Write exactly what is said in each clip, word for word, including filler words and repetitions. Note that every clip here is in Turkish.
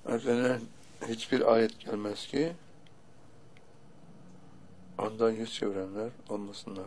Efendim, hiçbir ayet gelmez ki ondan yüz çevirenler olmasınlar.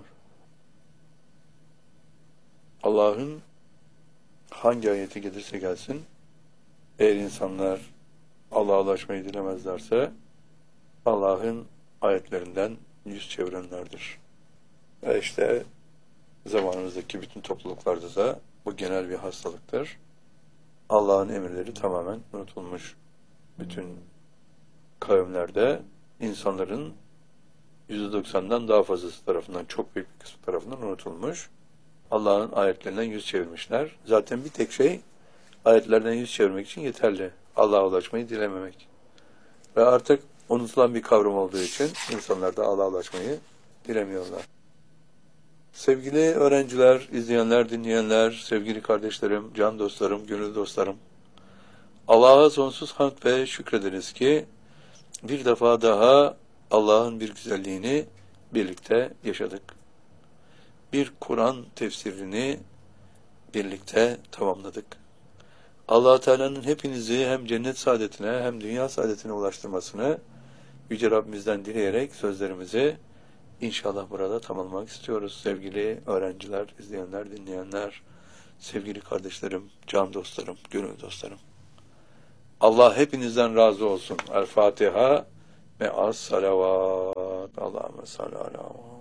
Allah'ın hangi ayeti gelirse gelsin, eğer insanlar Allah'a ulaşmayı dilemezlerse Allah'ın ayetlerinden yüz çevirenlerdir. Ve işte zamanımızdaki bütün topluluklarda da bu genel bir hastalıktır. Allah'ın emirleri tamamen unutulmuş. Bütün kavimlerde insanların yüzde doksandan daha fazlası tarafından, çok büyük bir kısmı tarafından unutulmuş. Allah'ın ayetlerinden yüz çevirmişler. Zaten bir tek şey ayetlerden yüz çevirmek için yeterli. Allah'a ulaşmayı dilememek. Ve artık unutulan bir kavram olduğu için insanlar da Allah'a ulaşmayı dilemiyorlar. Sevgili öğrenciler, izleyenler, dinleyenler, sevgili kardeşlerim, can dostlarım, gönül dostlarım, Allah'a sonsuz hamd ve şükrederiz ki bir defa daha Allah'ın bir güzelliğini birlikte yaşadık. Bir Kur'an tefsirini birlikte tamamladık. Allah Teala'nın hepinizi hem cennet saadetine hem dünya saadetine ulaştırmasını Yüce Rabbimizden dileyerek sözlerimizi İnşallah burada tamamlamak istiyoruz. Sevgili öğrenciler, izleyenler, dinleyenler, sevgili kardeşlerim, can dostlarım, gönül dostlarım. Allah hepinizden razı olsun. El Fatiha ve az salavat. Allahümme salli ala Muhammed.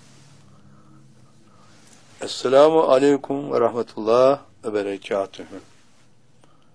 Esselamu aleyküm ve rahmetullah ve berekatühü.